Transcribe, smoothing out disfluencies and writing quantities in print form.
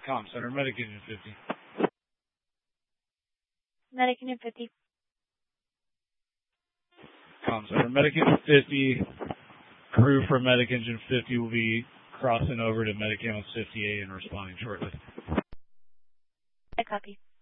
Comm Center, Medic Engine 50. Medic Engine 50. Comm Center, Medic Engine 50. Crew from Medic Engine 50 will be crossing over to Medic Ambulance 58 and responding shortly. I copy.